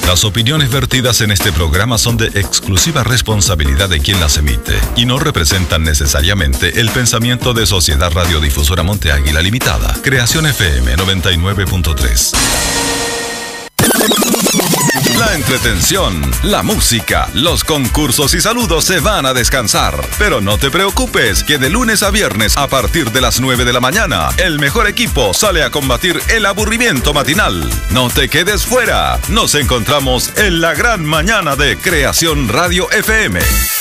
Las opiniones vertidas en este programa son de exclusiva responsabilidad de quien las emite y no representan necesariamente el pensamiento de Sociedad Radiodifusora Monte Águila Limitada. Creación FM 99.3. La entretención, la música, los concursos y saludos se van a descansar. Pero no te preocupes, que de lunes a viernes a partir de las 9 de la mañana, el mejor equipo sale a combatir el aburrimiento matinal. No te quedes fuera. Nos encontramos en la gran mañana de Creación Radio FM.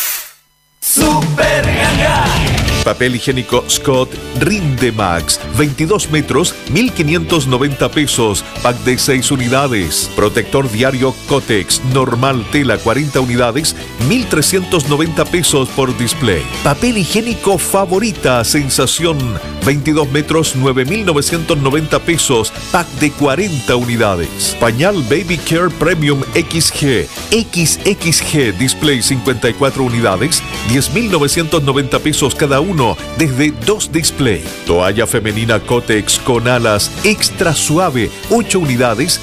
Super Ganga. Papel higiénico Scott Rinde Max, 22 metros, 1.590 pesos, pack de 6 unidades. Protector diario Cotex, normal tela 40 unidades, 1.390 pesos por display. Papel higiénico Favorita Sensación, 22 metros, 9.990 pesos, pack de 40 unidades. Pañal Baby Care Premium XG, XXG, display 54 unidades, 10.990 pesos cada uno, desde 2 display. Toalla femenina Cotex con alas extra suave, 8 unidades,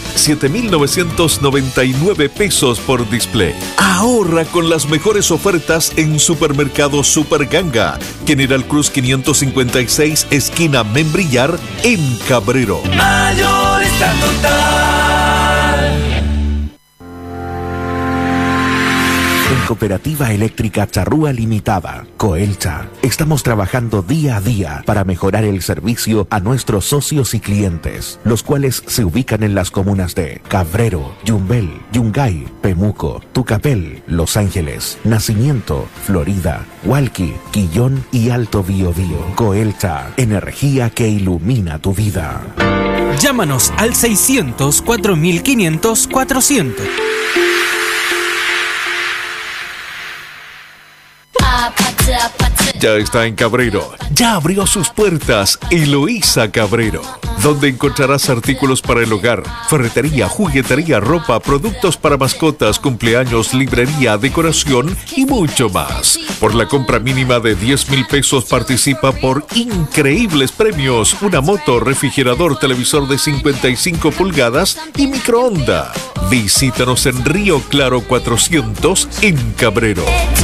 7.999 pesos por display. Ahorra con las mejores ofertas en Supermercado Super Ganga, General Cruz 556, esquina Membrillar, en Cabrero. Mayorista Total. En Cooperativa Eléctrica Charrúa Limitada, Coelcha, estamos trabajando día a día para mejorar el servicio a nuestros socios y clientes, los cuales se ubican en las comunas de Cabrero, Yumbel, Yungay, Pemuco, Tucapel, Los Ángeles, Nacimiento, Florida, Hualqui, Quillón y Alto Biobío. Coelcha, energía que ilumina tu vida. Llámanos al 600 4500 400. Ya está en Cabrero. Ya abrió sus puertas Eloísa Cabrero, donde encontrarás artículos para el hogar, ferretería, juguetería, ropa, productos para mascotas, cumpleaños, librería, decoración y mucho más. Por la compra mínima de 10,000 pesos participa por increíbles premios: una moto, refrigerador, televisor de 55 pulgadas y microondas. Visítanos en Río Claro 400 en Cabrero.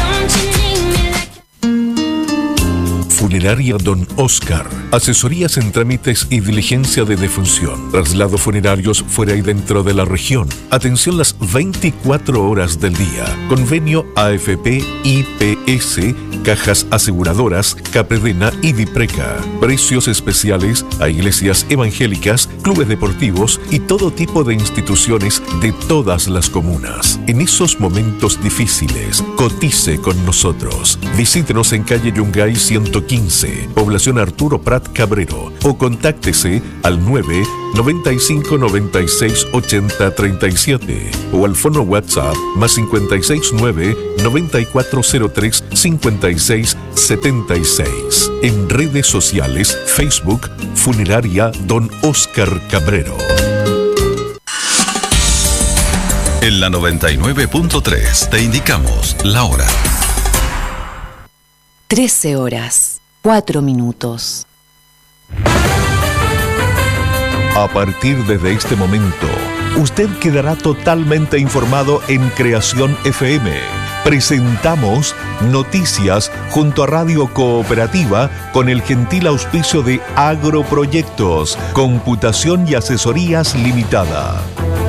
Funeraria Don Oscar. Asesorías en trámites y diligencia de defunción. Traslados funerarios fuera y dentro de la región. Atención las 24 horas del día. Convenio AFP, IPS, Cajas Aseguradoras, Capredena y Dipreca. Precios especiales a iglesias evangélicas, clubes deportivos y todo tipo de instituciones de todas las comunas. En esos momentos difíciles, cotice con nosotros. Visítenos en calle Yungay 115, población Arturo Prat Cabrero, o contáctese al 9 95 96 80 37 o al fono WhatsApp más 56 9 9403 56 76. En redes sociales, Facebook, Funeraria Don Oscar Cabrero. En la 99.3 te indicamos la hora. 13 horas, 4 minutos. A partir de este momento, usted quedará totalmente informado en Creación FM. Presentamos Noticias junto a Radio Cooperativa con el gentil auspicio de Agroproyectos, Computación y Asesorías Limitada.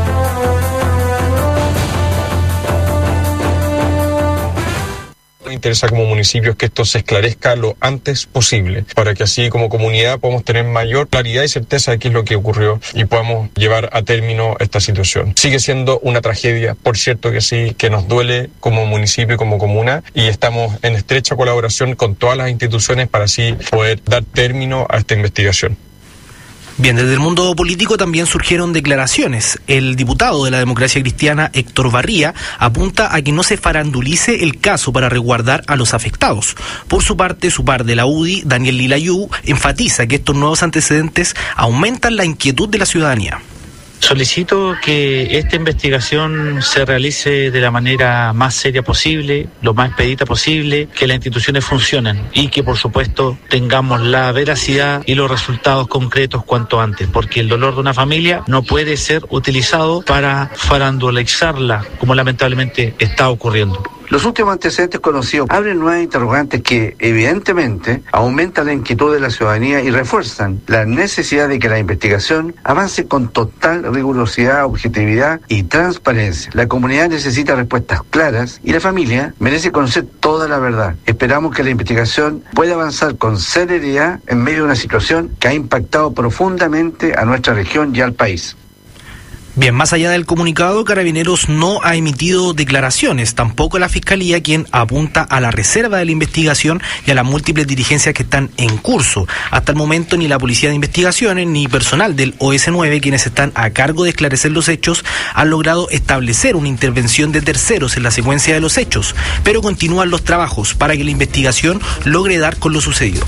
Nos interesa como municipio que esto se esclarezca lo antes posible, para que así como comunidad podamos tener mayor claridad y certeza de qué es lo que ocurrió y podamos llevar a término esta situación. Sigue siendo una tragedia, por cierto que sí, que nos duele como municipio y como comuna, y estamos en estrecha colaboración con todas las instituciones para así poder dar término a esta investigación. Bien, desde el mundo político también surgieron declaraciones. El diputado de la Democracia Cristiana, Héctor Barría, apunta a que no se farandulice el caso para resguardar a los afectados. Por su parte, su par de la UDI, Daniel Lilayú, enfatiza que estos nuevos antecedentes aumentan la inquietud de la ciudadanía. Solicito que esta investigación se realice de la manera más seria posible, lo más expedita posible, que las instituciones funcionen y que por supuesto tengamos la veracidad y los resultados concretos cuanto antes, porque el dolor de una familia no puede ser utilizado para farandulizarla, como lamentablemente está ocurriendo. Los últimos antecedentes conocidos abren nuevas interrogantes que, evidentemente, aumentan la inquietud de la ciudadanía y refuerzan la necesidad de que la investigación avance con total rigurosidad, objetividad y transparencia. La comunidad necesita respuestas claras y la familia merece conocer toda la verdad. Esperamos que la investigación pueda avanzar con celeridad en medio de una situación que ha impactado profundamente a nuestra región y al país. Bien, más allá del comunicado, Carabineros no ha emitido declaraciones, tampoco la Fiscalía, quien apunta a la reserva de la investigación y a las múltiples diligencias que están en curso. Hasta el momento ni la Policía de Investigaciones ni personal del OS9, quienes están a cargo de esclarecer los hechos, han logrado establecer una intervención de terceros en la secuencia de los hechos, pero continúan los trabajos para que la investigación logre dar con lo sucedido.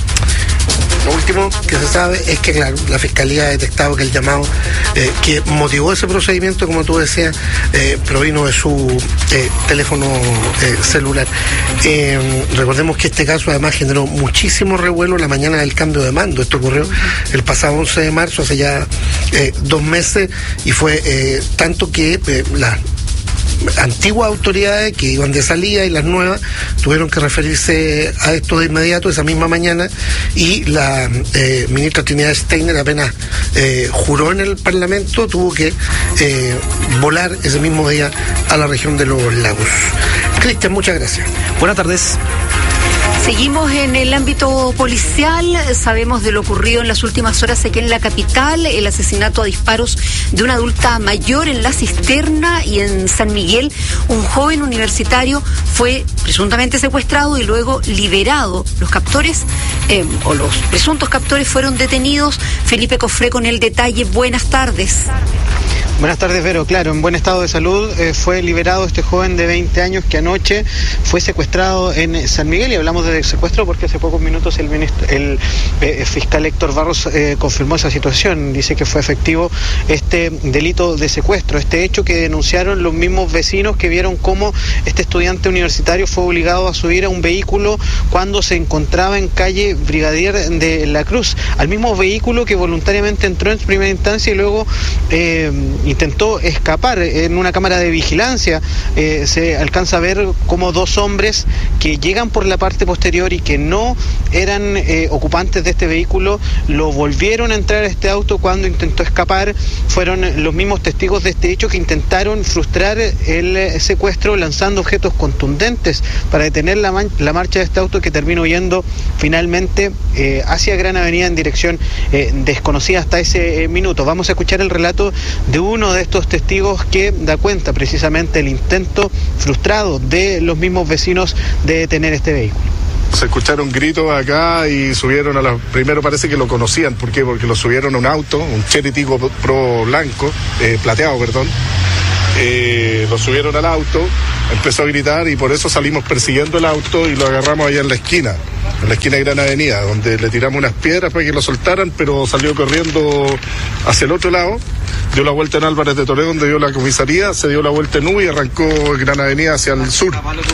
Lo último que se sabe es que, claro, la Fiscalía ha detectado que el llamado que motivó ese procedimiento, como tú decías, provino de su teléfono celular. Recordemos que este caso además generó muchísimo revuelo la mañana del cambio de mando. Esto ocurrió el pasado 11 de marzo, hace ya 2 meses, y fue tanto que las antiguas autoridades que iban de salida y las nuevas tuvieron que referirse a esto de inmediato esa misma mañana, y la ministra Trinidad Steiner apenas juró en el Parlamento, tuvo que volar ese mismo día a la región de los lagos. Cristian, muchas gracias. Buenas tardes. Seguimos en el ámbito policial, sabemos de lo ocurrido en las últimas horas aquí en la capital, el asesinato a disparos de una adulta mayor en La Cisterna, y en San Miguel un joven universitario fue presuntamente secuestrado y luego liberado. Los captores o los presuntos captores fueron detenidos. Felipe Cofré con el detalle. Buenas tardes. Buenas tardes, Vero. Claro, en buen estado de salud fue liberado este joven de 20 años que anoche fue secuestrado en San Miguel, y hablamos de secuestro porque hace pocos minutos el fiscal Héctor Barros confirmó esa situación. Dice que fue efectivo este delito de secuestro, este hecho que denunciaron los mismos vecinos que vieron cómo este estudiante universitario fue obligado a subir a un vehículo cuando se encontraba en calle Brigadier de la Cruz, al mismo vehículo que voluntariamente entró en primera instancia y luego intentó escapar. En una cámara de vigilancia se alcanza a ver cómo 2 hombres que llegan por la parte posterior y que no eran ocupantes de este vehículo lo volvieron a entrar a este auto cuando intentó escapar. Fueron los mismos testigos de este hecho que intentaron frustrar el secuestro lanzando objetos contundentes para detener la marcha de este auto, que terminó huyendo finalmente hacia Gran Avenida en dirección desconocida hasta ese minuto. Vamos a escuchar el relato de uno de estos testigos que da cuenta precisamente del intento frustrado de los mismos vecinos de detener este vehículo. Se escucharon gritos acá y subieron a la... Primero parece que lo conocían. ¿Por qué? Porque lo subieron a un auto, un Chery Tigo Pro blanco, plateado, perdón. Lo subieron al auto, empezó a gritar y por eso salimos persiguiendo el auto y lo agarramos allá en la esquina de Gran Avenida, donde le tiramos unas piedras para que lo soltaran, pero salió corriendo hacia el otro lado, dio la vuelta en Álvarez de Toledo, donde dio la comisaría, se dio la vuelta en U y arrancó Gran Avenida hacia el sur.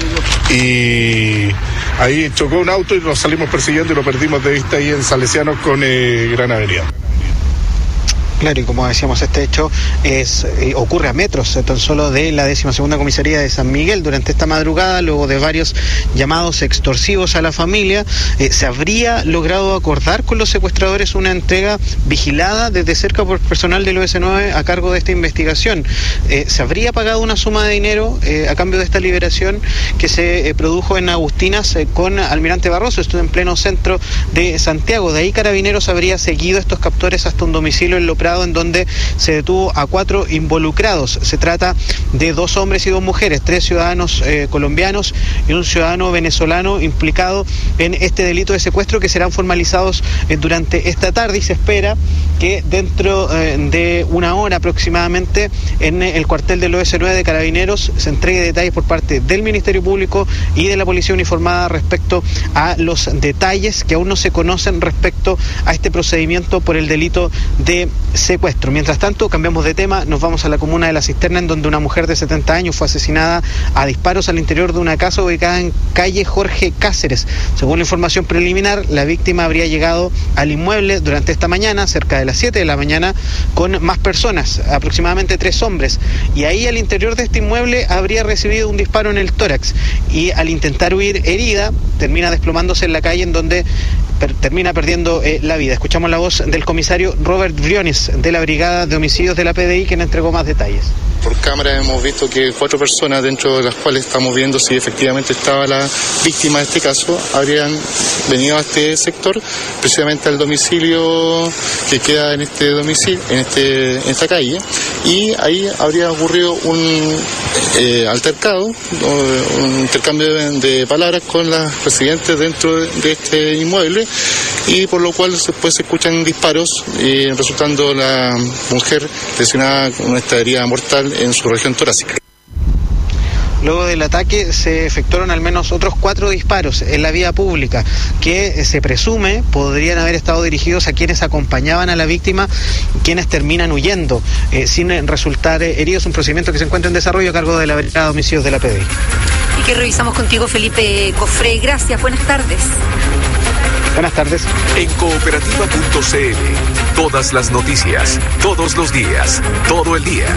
Y ahí chocó un auto y lo salimos persiguiendo y lo perdimos de vista ahí en Salesianos con Gran Avenida. Claro, y como decíamos, este hecho ocurre a metros tan solo de la 12ª comisaría de San Miguel. Durante esta madrugada, luego de varios llamados extorsivos a la familia, se habría logrado acordar con los secuestradores una entrega vigilada desde cerca por personal del OS9 a cargo de esta investigación. Se habría pagado una suma de dinero a cambio de esta liberación que se produjo en Agustinas con Almirante Barroso, esto en pleno centro de Santiago. De ahí Carabineros habría seguido estos captores hasta un domicilio en Lo Prado, en donde se detuvo a 4 involucrados. Se trata de 2 hombres y 2 mujeres, 3 ciudadanos colombianos y un ciudadano venezolano implicado en este delito de secuestro, que serán formalizados durante esta tarde, y se espera que dentro de una hora aproximadamente en el cuartel del OS9 de Carabineros se entregue detalles por parte del Ministerio Público y de la Policía Uniformada respecto a los detalles que aún no se conocen respecto a este procedimiento por el delito de secuestro. Mientras tanto, cambiamos de tema, nos vamos a la comuna de La Cisterna, en donde una mujer de 70 años fue asesinada a disparos al interior de una casa ubicada en calle Jorge Cáceres. Según la información preliminar, la víctima habría llegado al inmueble durante esta mañana, cerca de las 7 de la mañana, con más personas, aproximadamente 3 hombres, y ahí al interior de este inmueble habría recibido un disparo en el tórax, y al intentar huir herida, termina desplomándose en la calle, en donde termina perdiendo la vida. Escuchamos la voz del comisario Robert Briones, de la Brigada de Homicidios de la PDI, quien entregó más detalles. Por cámara hemos visto que 4 personas, dentro de las cuales estamos viendo si efectivamente estaba la víctima de este caso, habrían venido a este sector, precisamente al domicilio que queda en este domicilio, en esta calle, y ahí habría ocurrido un altercado, un intercambio de palabras con las residentes dentro de este inmueble, y por lo cual después se escuchan disparos, resultando la mujer lesionada con una herida mortal en su región torácica. Luego del ataque se efectuaron al menos otros 4 disparos en la vía pública que se presume podrían haber estado dirigidos a quienes acompañaban a la víctima, quienes terminan huyendo sin resultar heridos. Un procedimiento que se encuentra en desarrollo a cargo de la Brigada de Homicidios de la PDI. Y que revisamos contigo, Felipe Cofré. Gracias, buenas tardes. Buenas tardes. En cooperativa.cl, todas las noticias, todos los días, todo el día.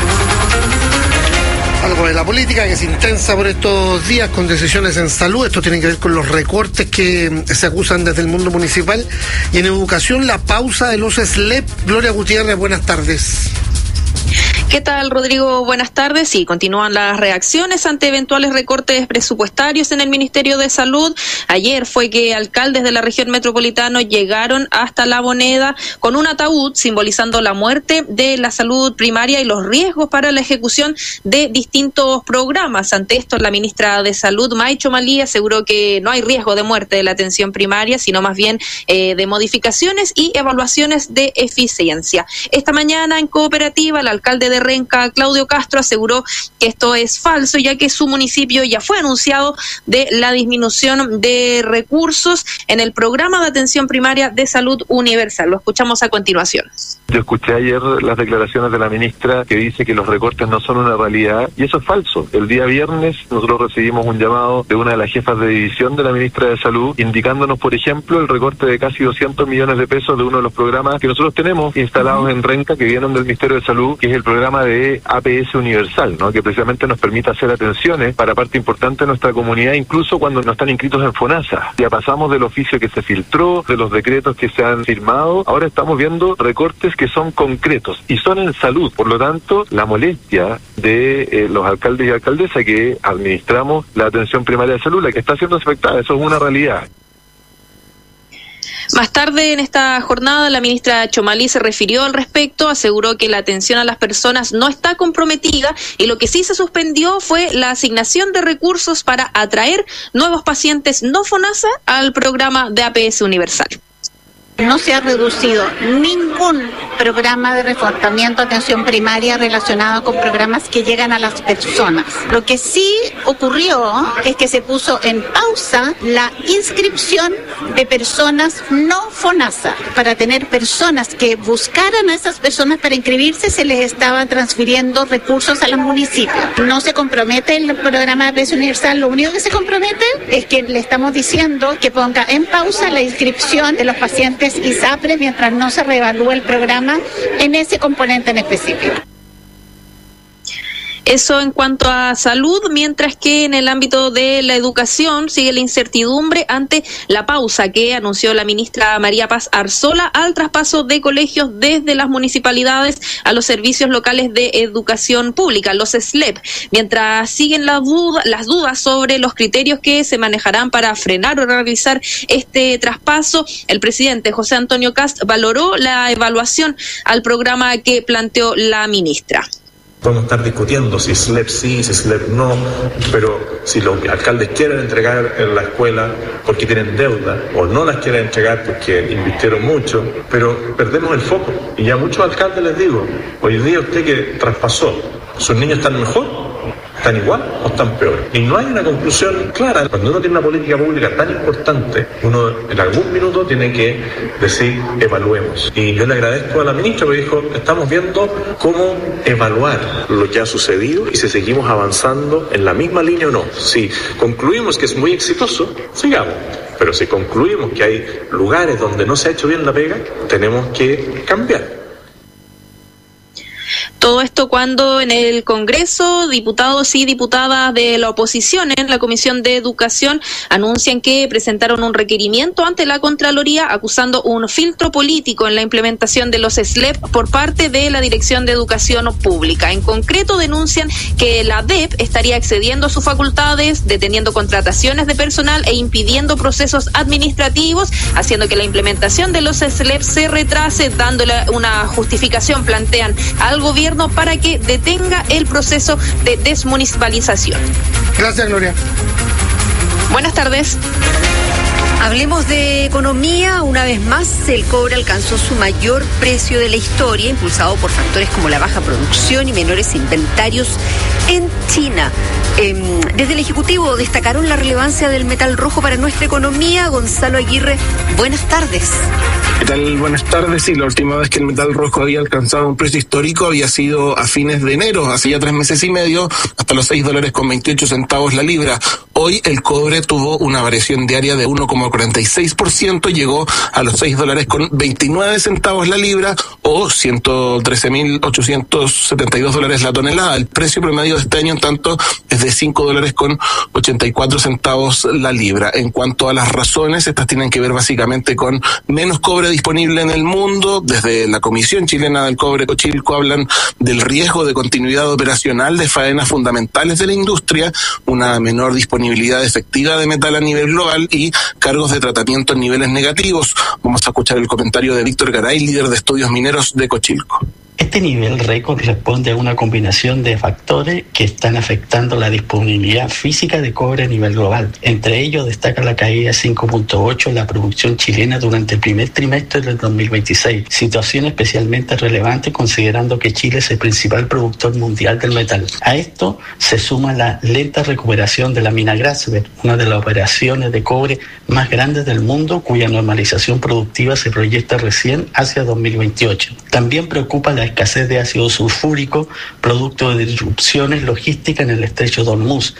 Algo de la política que es intensa por estos días con decisiones en salud. Esto tiene que ver con los recortes que se acusan desde el mundo municipal. Y en educación, la pausa de los SLEP. Gloria Gutiérrez, buenas tardes. ¿Qué tal, Rodrigo? Buenas tardes. Sí, continúan las reacciones ante eventuales recortes presupuestarios en el Ministerio de Salud. Ayer fue que alcaldes de la región metropolitana llegaron hasta La Moneda con un ataúd simbolizando la muerte de la salud primaria y los riesgos para la ejecución de distintos programas. Ante esto, la ministra de Salud, May Chomalí, aseguró que no hay riesgo de muerte de la atención primaria, sino más bien de modificaciones y evaluaciones de eficiencia. Esta mañana, en Cooperativa, el alcalde de Renca, Claudio Castro, aseguró que esto es falso, ya que su municipio ya fue anunciado de la disminución de recursos en el programa de atención primaria de salud universal. Lo escuchamos a continuación. Yo escuché ayer las declaraciones de la ministra que dice que los recortes no son una realidad, y eso es falso. El día viernes nosotros recibimos un llamado de una de las jefas de división de la ministra de Salud, indicándonos, por ejemplo, el recorte de casi 200 millones de pesos de uno de los programas que nosotros tenemos instalados en Renca, que vienen del Ministerio de Salud, que es el programa de APS Universal, ¿no? Que precisamente nos permite hacer atenciones para parte importante de nuestra comunidad, incluso cuando no están inscritos en FONASA. Ya pasamos del oficio que se filtró, de los decretos que se han firmado, ahora estamos viendo recortes que son concretos y son en salud. Por lo tanto, la molestia de los alcaldes y alcaldesas que administramos la atención primaria de salud, la que está siendo afectada, eso es una realidad. Más tarde en esta jornada, la ministra Chomalí se refirió al respecto, aseguró que la atención a las personas no está comprometida y lo que sí se suspendió fue la asignación de recursos para atraer nuevos pacientes no FONASA al programa de APS Universal. No se ha reducido ningún programa de reforzamiento de atención primaria relacionado con programas que llegan a las personas. Lo que sí ocurrió es que se puso en pausa la inscripción de personas no FONASA. Para tener personas que buscaran a esas personas para inscribirse, se les estaba transfiriendo recursos a los municipios. No se compromete el programa de APS Universal, lo único que se compromete es que le estamos diciendo que ponga en pausa la inscripción de los pacientes ISAPRE mientras no se reevalúe el programa en ese componente en específico. Eso en cuanto a salud, mientras que en el ámbito de la educación sigue la incertidumbre ante la pausa que anunció la ministra María Paz Arzola al traspaso de colegios desde las municipalidades a los servicios locales de educación pública, los SLEP, mientras siguen las dudas sobre los criterios que se manejarán para frenar o realizar este traspaso. El presidente José Antonio Kast valoró la evaluación al programa que planteó la ministra. Podemos estar discutiendo si SLEP sí, si SLEP no, pero si los alcaldes quieren entregar en la escuela porque tienen deuda, o no las quieren entregar porque invirtieron mucho, pero perdemos el foco. Y ya a muchos alcaldes les digo, hoy día usted que traspasó, ¿sus niños están mejor ¿Están igual o están peor? Y no hay una conclusión clara. Cuando uno tiene una política pública tan importante, uno en algún minuto tiene que decir, evaluemos. Y yo le agradezco a la ministra que dijo, estamos viendo cómo evaluar lo que ha sucedido y si seguimos avanzando en la misma línea o no. Si concluimos que es muy exitoso, sigamos. Pero si concluimos que hay lugares donde no se ha hecho bien la pega, tenemos que cambiar. Todo esto cuando en el Congreso, diputados y diputadas de la oposición en la Comisión de Educación anuncian que presentaron un requerimiento ante la Contraloría acusando un filtro político en la implementación de los SLEP por parte de la Dirección de Educación Pública. En concreto, denuncian que la DEP estaría excediendo sus facultades, deteniendo contrataciones de personal e impidiendo procesos administrativos, haciendo que la implementación de los SLEP se retrase, dándole una justificación, plantean al gobierno para que detenga el proceso de desmunicipalización. Gracias, Gloria. Buenas tardes. Hablemos de economía. Una vez más, el cobre alcanzó su mayor precio de la historia, impulsado por factores como la baja producción y menores inventarios en China. Desde el Ejecutivo destacaron la relevancia del metal rojo para nuestra economía. Gonzalo Aguirre, buenas tardes. ¿Qué tal? Buenas tardes. Sí, la última vez que el metal rojo había alcanzado un precio histórico había sido a fines de enero, hace ya 3 meses y medio, hasta los $6.28 la libra. Hoy el cobre tuvo una variación diaria de 1,46%, llegó a los $6.29 la libra o $113.872 la tonelada. El precio promedio de este año, en tanto, es de $5.84 la libra. En cuanto a las razones, estas tienen que ver básicamente con menos cobre disponible en el mundo. Desde la Comisión Chilena del Cobre, Cochilco, hablan del riesgo de continuidad operacional de faenas fundamentales de la industria, una menor disponibilidad efectiva de metal a nivel global y cargos de tratamiento en niveles negativos. Vamos a escuchar el comentario de Víctor Garay, líder de estudios mineros de Cochilco. Este nivel récord responde a una combinación de factores que están afectando la disponibilidad física de cobre a nivel global. Entre ellos destaca la caída de 5.8% en la producción chilena durante el primer trimestre del 2026, situación especialmente relevante considerando que Chile es el principal productor mundial del metal. A esto se suma la lenta recuperación de la mina Grasberg, una de las operaciones de cobre más grandes del mundo, cuya normalización productiva se proyecta recién hacia 2028. También preocupa la escasez de ácido sulfúrico, producto de disrupciones logísticas en el estrecho de Hormuz.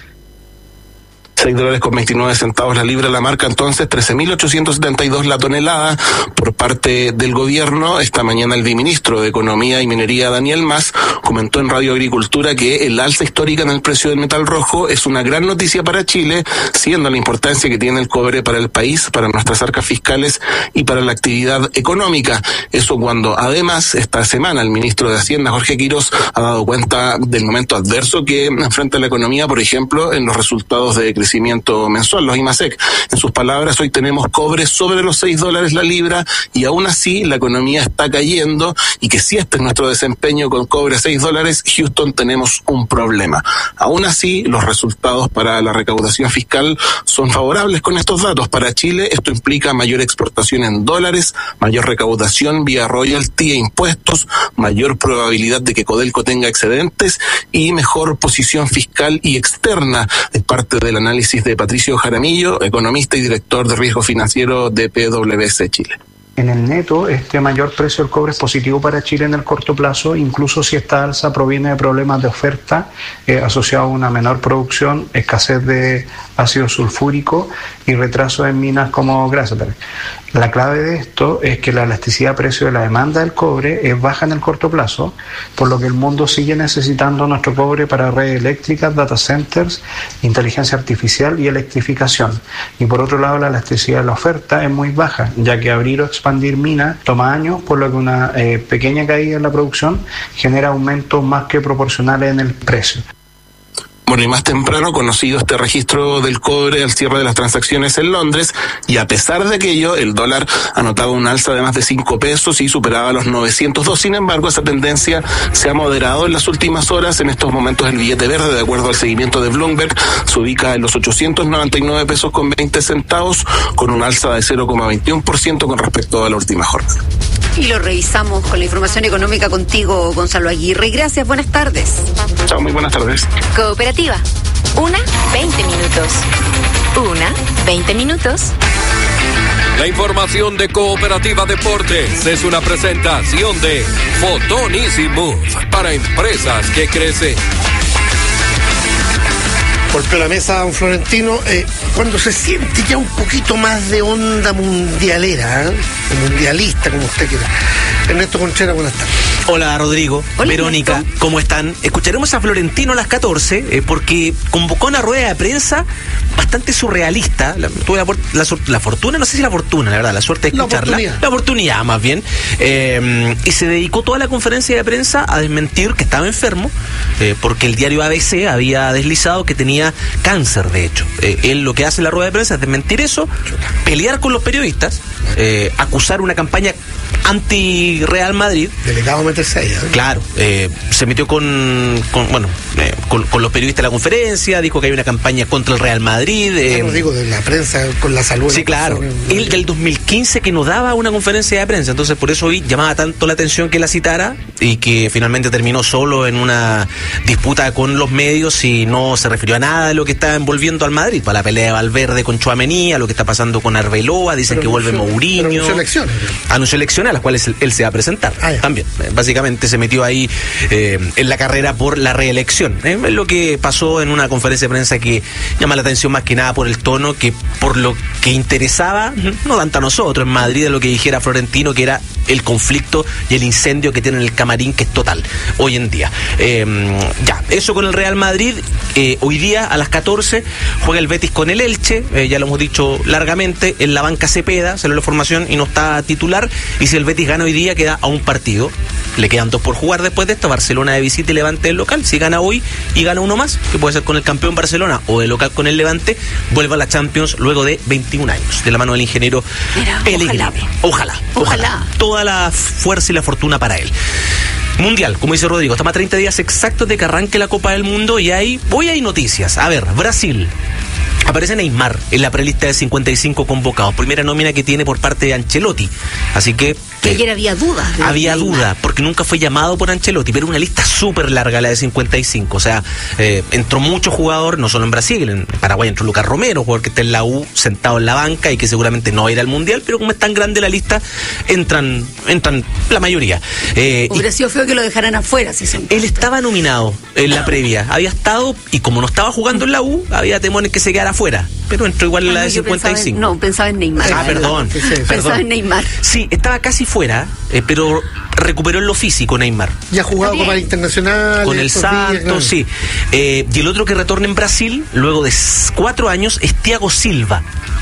$6.29 la libra, la marca entonces $13.872 la tonelada por parte del gobierno. Esta mañana el viceministro de Economía y Minería, Daniel Mas, comentó en Radio Agricultura que el alza histórica en el precio del metal rojo es una gran noticia para Chile, siendo la importancia que tiene el cobre para el país, para nuestras arcas fiscales y para la actividad económica. Eso cuando además esta semana el ministro de Hacienda, Jorge Quirós, ha dado cuenta del momento adverso que enfrenta la economía, por ejemplo, en los resultados de crecimiento mensual, los IMASEC. En sus palabras, hoy tenemos cobre sobre los $6 la libra y aún así la economía está cayendo, y que si este es nuestro desempeño con cobre a $6, Houston, tenemos un problema. Aún así, los resultados para la recaudación fiscal son favorables con estos datos. Para Chile, esto implica mayor exportación en dólares, mayor recaudación vía royalty e impuestos, mayor probabilidad de que Codelco tenga excedentes y mejor posición fiscal y externa. Es parte del análisis de Patricio Jaramillo, economista y director de riesgo financiero de PwC Chile. En el neto, este mayor precio del cobre es positivo para Chile en el corto plazo, incluso si esta alza proviene de problemas de oferta asociados a una menor producción, escasez de ácido sulfúrico y retraso en minas como Grasberg. La clave de esto es que la elasticidad precio de la demanda del cobre es baja en el corto plazo, por lo que el mundo sigue necesitando nuestro cobre para redes eléctricas, data centers, inteligencia artificial y electrificación. Y por otro lado, la elasticidad de la oferta es muy baja, ya que abrir o expandir minas toma años, por lo que una pequeña caída en la producción genera aumentos más que proporcionales en el precio. Bueno, y más temprano conocido este registro del cobre al cierre de las transacciones en Londres, y a pesar de aquello, el dólar anotaba un alza de más de 5 pesos y superaba los 902. Sin embargo, esa tendencia se ha moderado en las últimas horas. En estos momentos el billete verde, de acuerdo al seguimiento de Bloomberg, se ubica en los 899 pesos con 20 centavos, con un alza de 0,21% con respecto a la última jornada. Y lo revisamos con la información económica contigo, Gonzalo Aguirre. Gracias, buenas tardes. Chao, muy buenas tardes. Cooperativa. 20 minutos. 20 minutos. La información de Cooperativa Deportes es una presentación de Fotón Easy Move para empresas que crecen. Golpeó la mesa don Florentino, cuando se siente ya un poquito más de onda mundialera, mundialista, como usted quiera. Ernesto Conchera, buenas tardes. Hola Rodrigo, Hola, Verónica, Ernesto. ¿cómo están? Escucharemos a Florentino a las 14 porque convocó una rueda de prensa bastante surrealista. Tuve la fortuna, no sé si la fortuna, la verdad, la suerte de escucharla. La oportunidad más bien. Y se dedicó toda la conferencia de prensa a desmentir que estaba enfermo, porque el diario ABC había deslizado que tenía cáncer, de hecho. Él lo que hace en la rueda de prensa es desmentir eso, pelear con los periodistas, acusar una campaña anti-Real Madrid. Delegado meterse ahí, ¿eh? Claro, se metió con los periodistas de la conferencia, dijo que hay una campaña contra el Real Madrid. Bueno, digo, de la prensa con la salud. Sí, claro. Él del 2015 que no daba una conferencia de prensa, entonces por eso hoy llamaba tanto la atención que la citara y que finalmente terminó solo en una disputa con los medios y no se refirió a nada de lo que está envolviendo al Madrid, para la pelea de Valverde con Tchouaméni, a lo que está pasando con Arbeloa, dicen que vuelve Mourinho. Anunció elecciones a las cuales él se va a presentar también. Básicamente se metió ahí en la carrera por la reelección. Es lo que pasó en una conferencia de prensa que llama la atención más que nada por el tono, que por lo que interesaba, no tanto a nosotros en Madrid, de lo que dijera Florentino, que era el conflicto y el incendio que tiene en el camarín, que es total hoy en día. Ya, eso con el Real Madrid. Hoy día a las 14 juega el Betis con el Elche, ya lo hemos dicho largamente. En la banca Cepeda salió la formación y no está titular, y si el Betis gana hoy día queda a un partido, le quedan 2 por jugar después de esto. Barcelona de visita y Levante del local. Si gana hoy y gana uno más, que puede ser con el campeón Barcelona o el local con el Levante, vuelve a la Champions luego de 21 años, de la mano del ingeniero Pellegrini. Ojalá. Toda la fuerza y la fortuna para él. Mundial, como dice Rodrigo, estamos a 30 días exactos de que arranque la Copa del Mundo y hay noticias. A ver, Brasil. Aparece Neymar en la prelista de 55 convocados. Primera nómina que tiene por parte de Ancelotti. Así que ayer había dudas. Había duda, porque nunca fue llamado por Ancelotti, pero una lista súper larga la de 55. O sea, entró mucho jugador, no solo en Brasil, en Paraguay entró Lucas Romero, jugador que está en la U, sentado en la banca y que seguramente no va a ir al Mundial, pero como es tan grande la lista, entran la mayoría. Hubiera sido feo que lo dejaran afuera. Él estaba nominado en la previa, había estado, y como no estaba jugando en la U, había temores que se quedara afuera, pero entró igual en la de 55. Pensaba en Neymar. Perdón. Pensaba en Neymar. Sí, estaba casi fuera, pero recuperó en lo físico Neymar. Ya ha jugado Copa Internacional con el Santos, sí. Y el otro que retorna en Brasil luego de 4 años es Thiago Silva,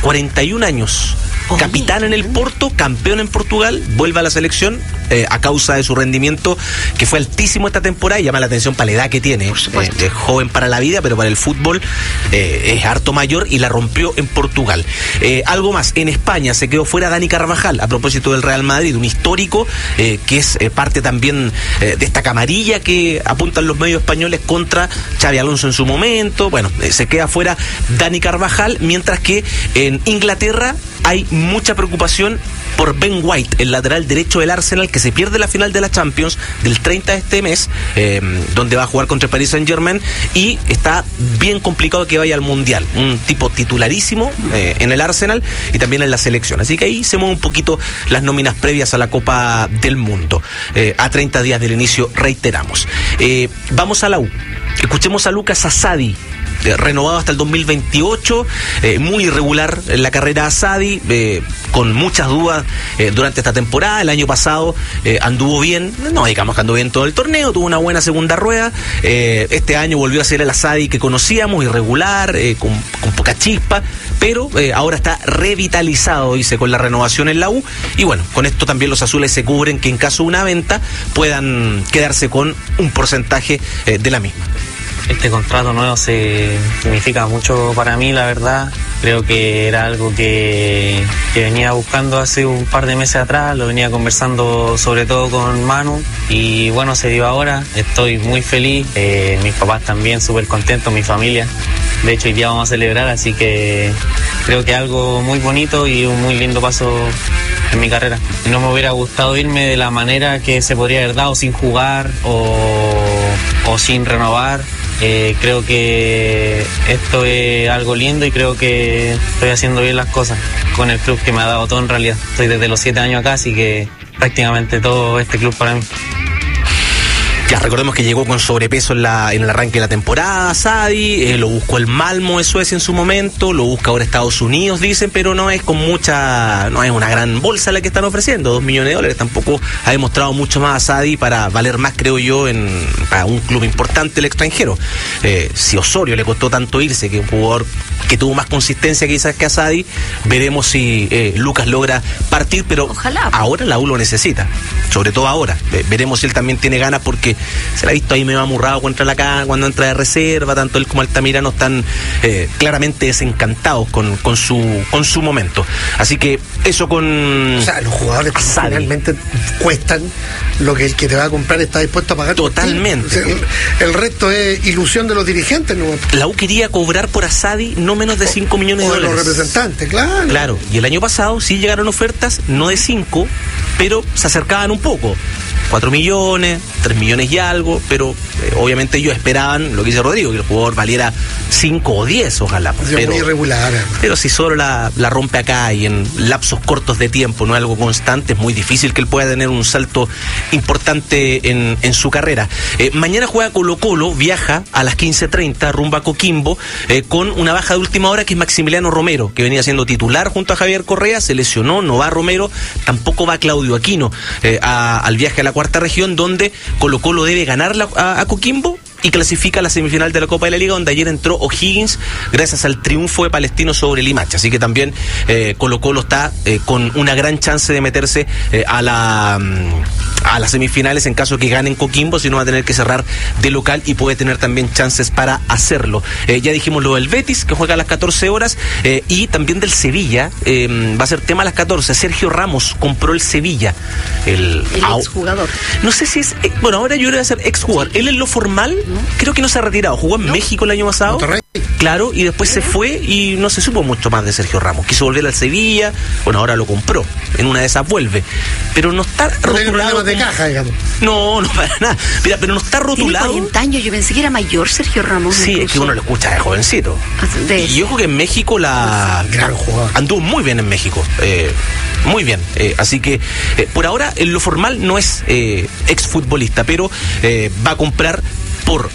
41 años. Capitán en el Porto, campeón en Portugal, vuelve a la selección a causa de su rendimiento, que fue altísimo esta temporada, y llama la atención para la edad que tiene. Es joven para la vida, pero para el fútbol es harto mayor, y la rompió en Portugal. Algo más, en España se quedó fuera Dani Carvajal, a propósito del Real Madrid, un histórico que es parte también de esta camarilla que apuntan los medios españoles contra Xabi Alonso en su momento. Bueno, se queda fuera Dani Carvajal, mientras que en Inglaterra hay mucha preocupación por Ben White, el lateral derecho del Arsenal, que se pierde la final de la Champions del 30 de este mes, donde va a jugar contra el Paris Saint-Germain, y está bien complicado que vaya al Mundial. Un tipo titularísimo en el Arsenal y también en la selección. Así que ahí se mueven un poquito las nóminas previas a la Copa del Mundo. A 30 días del inicio, reiteramos. Vamos a la U. Escuchemos a Lucas Asadi, renovado hasta el 2028, muy irregular en la carrera Asadi, con muchas dudas durante esta temporada. El año pasado anduvo bien, no digamos que anduvo bien todo el torneo, tuvo una buena segunda rueda. Este año volvió a ser el Asadi que conocíamos, irregular, con poca chispa, pero ahora está revitalizado, dice, con la renovación en la U. Y bueno, con esto también los azules se cubren que en caso de una venta puedan quedarse con un porcentaje de la misma. Este contrato nuevo significa mucho para mí, la verdad. Creo que era algo que venía buscando hace un par de meses atrás, lo venía conversando sobre todo con Manu y bueno, se dio ahora. Estoy muy feliz, mis papás también súper contentos, mi familia. De hecho, hoy día vamos a celebrar, así que creo que algo muy bonito y un muy lindo paso en mi carrera. No me hubiera gustado irme de la manera que se podría haber dado, sin jugar o sin renovar. Creo que esto es algo lindo y creo que estoy haciendo bien las cosas con el club que me ha dado todo en realidad. Estoy desde los 7 años acá, así que prácticamente todo este club para mí. Ya, recordemos que llegó con sobrepeso en el arranque de la temporada, Saadi, lo buscó el Malmo de Suecia en su momento, lo busca ahora Estados Unidos, dicen, pero no es una gran bolsa la que están ofreciendo, $2 millones, tampoco ha demostrado mucho más a Saadi para valer más, creo yo, para un club importante el extranjero. Si Osorio le costó tanto irse, que un jugador que tuvo más consistencia quizás que a Saadi, veremos si Lucas logra partir, pero ojalá. Ahora la U lo necesita, sobre todo ahora. Veremos si él también tiene ganas, porque se la ha visto ahí medio amurrado cuando entra de reserva. Tanto él como Altamirano están claramente desencantados con su momento. Así que eso con... O sea, los jugadores finalmente cuestan lo que el que te va a comprar está dispuesto a pagar. Totalmente. O sea, el resto es ilusión de los dirigentes, ¿no? La U quería cobrar por Asadi no menos de $5 millones. O de los representantes, claro. Claro, y el año pasado sí llegaron ofertas, no de 5, pero se acercaban un poco. 4 millones, 3 millones y algo, pero obviamente ellos esperaban, lo que dice Rodrigo, que el jugador valiera 5 o 10, ojalá. Pero muy irregular. Pero si solo la rompe acá y en lapsos cortos de tiempo, no es algo constante, es muy difícil que él pueda tener un salto importante en su carrera. Mañana juega Colo-Colo, viaja a las 15:30 rumbo a Coquimbo, con una baja de última hora que es Maximiliano Romero, que venía siendo titular junto a Javier Correa, se lesionó, no va Romero, tampoco va Claudio Aquino al viaje a la cuarta región, donde Colo-Colo debe ganar a Coquimbo y clasifica a la semifinal de la Copa de la Liga, donde ayer entró O'Higgins gracias al triunfo de Palestino sobre Limache. Así que también Colo-Colo está con una gran chance de meterse a las semifinales en caso que ganen Coquimbo, si no va a tener que cerrar de local y puede tener también chances para hacerlo. Ya dijimos lo del Betis, que juega a las 14 horas, y también del Sevilla, va a ser tema a las 14. Sergio Ramos compró el Sevilla. El exjugador. No sé si es... bueno, ahora yo creo que va a ser exjugador. Él en lo formal... Creo que no se ha retirado, jugó en México el año pasado. Monterrey. Claro, y después se fue y no se supo mucho más de Sergio Ramos. Quiso volver al Sevilla, bueno, ahora lo compró. En una de esas vuelve. Pero no está rotulado. De caja, digamos. No, para nada. Mira, pero no está rotulado. Tiene 40 años, yo pensé que era mayor Sergio Ramos. Sí, incluso. Es que uno lo escucha de jovencito. Y ojo que en México gran jugador. Anduvo muy bien en México. Muy bien. Así que por ahora en lo formal no es exfutbolista, pero va a comprar por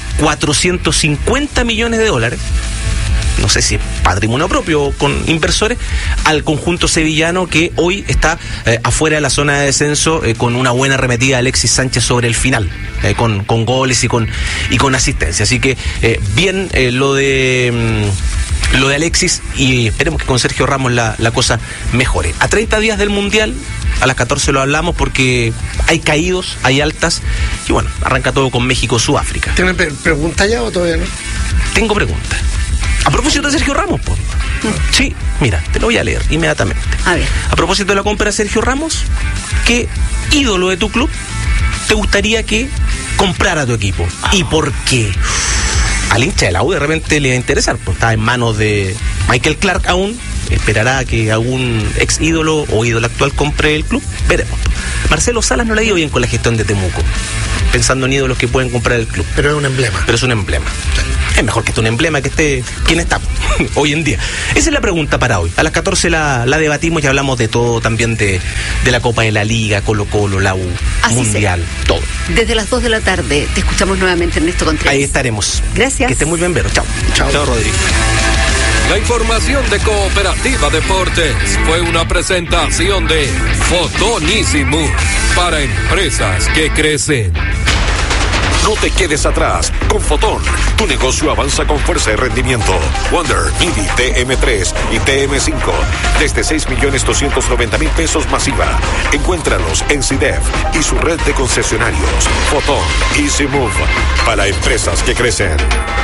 $450 millones, no sé si es patrimonio propio con inversores, al conjunto sevillano, que hoy está afuera de la zona de descenso, con una buena arremetida de Alexis Sánchez sobre el final, con goles y con asistencia. Así que bien lo de Alexis, y esperemos que con Sergio Ramos la cosa mejore. A 30 días del Mundial, a las 14 lo hablamos porque hay caídos, hay altas, y bueno, arranca todo con México-Sudáfrica. ¿Tienen pregunta ya o todavía no? Tengo preguntas. A propósito de Sergio Ramos, pues. Sí, mira, te lo voy a leer inmediatamente. A ver. A propósito de la compra de Sergio Ramos, ¿qué ídolo de tu club te gustaría que comprara tu equipo? ¿Y por qué? Al hincha de la U de repente le va a interesar, pues está en manos de Michael Clark aún. Esperará que algún ex ídolo o ídolo actual compre el club. Veremos. Marcelo Salas no le ha ido bien con la gestión de Temuco, pensando en ídolos que pueden comprar el club. Pero es un emblema. Pero es un emblema. Es mejor que esté un emblema que esté quien está hoy en día. Esa es la pregunta para hoy. A las 14 la debatimos y hablamos de todo, también de la Copa de la Liga, Colo-Colo, la U, así Mundial, sea. Todo. Desde las 2 de la tarde te escuchamos nuevamente, Ernesto Contreras. Ahí estaremos. Gracias. Que esté muy bien, Vero. Chao. Chao, Rodrigo. La información de Cooperativa Deportes fue una presentación de Fotonísimo para empresas que crecen. No te quedes atrás. Con Fotón, tu negocio avanza con fuerza y rendimiento. Wonder, Mini, TM3 y TM5. Desde 6.290.000 pesos masiva. Encuéntralos en CIDEF y su red de concesionarios. Fotón, Easy Move. Para empresas que crecen.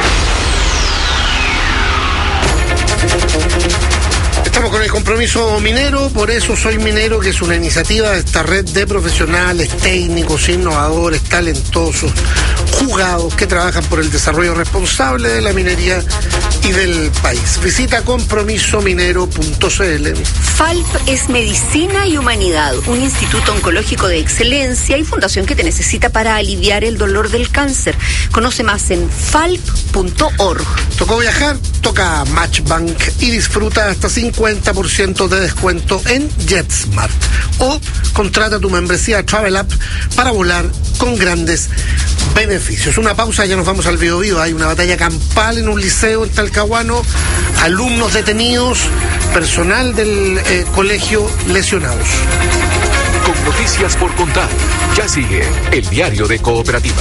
Estamos con el compromiso minero, por eso Soy Minero, que es una iniciativa de esta red de profesionales, técnicos, innovadores, talentosos, jugados que trabajan por el desarrollo responsable de la minería y del país. Visita compromisominero.cl. FALP es Medicina y Humanidad, un instituto oncológico de excelencia y fundación que te necesita para aliviar el dolor del cáncer. Conoce más en falp.org. ¿Tocó viajar? Toca Matchbank y disfruta hasta 50% de descuento en JetSmart. O contrata tu membresía Travel App para volar con grandes beneficios. Una pausa, ya nos vamos al Biobío. Hay una batalla campal en un liceo en Talcahuano, alumnos detenidos, personal del colegio lesionados. Con noticias por contar, ya sigue el diario de Cooperativa.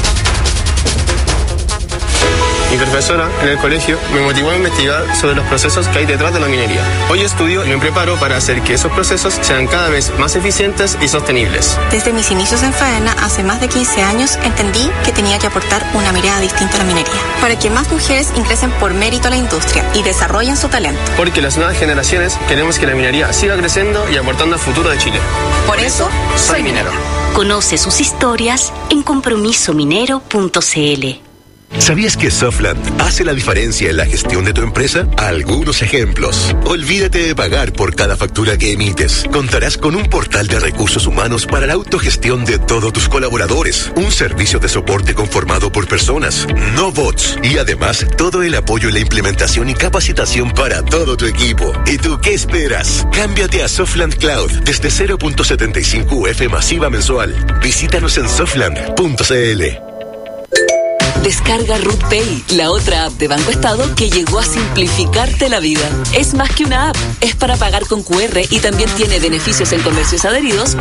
Mi profesora en el colegio me motivó a investigar sobre los procesos que hay detrás de la minería. Hoy estudio y me preparo para hacer que esos procesos sean cada vez más eficientes y sostenibles. Desde mis inicios en Faena, hace más de 15 años, entendí que tenía que aportar una mirada distinta a la minería, para que más mujeres ingresen por mérito a la industria y desarrollen su talento. Porque las nuevas generaciones queremos que la minería siga creciendo y aportando al futuro de Chile. Por eso, soy minero. Conoce sus historias en compromisominero.cl. ¿Sabías que Softland hace la diferencia en la gestión de tu empresa? Algunos ejemplos. Olvídate de pagar por cada factura que emites. Contarás con un portal de recursos humanos para la autogestión de todos tus colaboradores. Un servicio de soporte conformado por personas, no bots. Y además, todo el apoyo en la implementación y capacitación para todo tu equipo. ¿Y tú qué esperas? Cámbiate a Softland Cloud desde 0.75 UF masiva mensual. Visítanos en softland.cl. Descarga Root Pay, la otra app de Banco Estado que llegó a simplificarte la vida. Es más que una app, es para pagar con QR y también tiene beneficios en comercios adheridos